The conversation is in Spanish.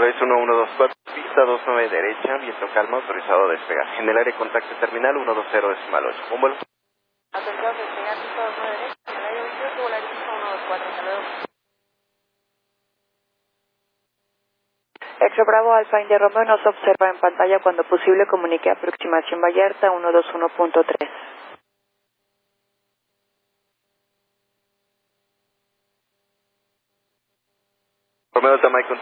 Airways 1124, pista 29 derecha, viento calma, autorizado a despegar. En el área de contacto terminal 120.8. Un vuelo. Autorizado a despegar, pista 29 derecha, en el área 28, volar pista 124, hasta luego. Extra Bravo Alfa India Romeo nos observa en pantalla cuando posible comunique aproximación Vallarta 121.3. Romeo Delta Mike